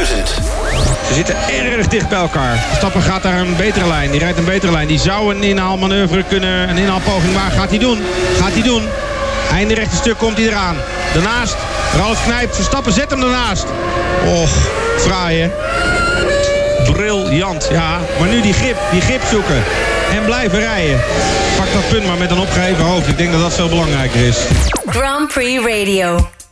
1000. Ze zitten erg dicht bij elkaar. Verstappen gaat daar een betere lijn. Die rijdt een betere lijn. Die zou een inhaalmanoeuvre kunnen, een inhaalpoging maken. Gaat hij doen. Gaat hij doen. Einde rechte stuk komt hij eraan. Daarnaast. Ralf knijpt. Verstappen zet hem ernaast. Och, fraai hè. Briljant. Ja, maar nu die grip zoeken. En blijven rijden. Pak dat punt maar met een opgeheven hoofd. Ik denk dat dat veel belangrijker is. Grand Prix Radio.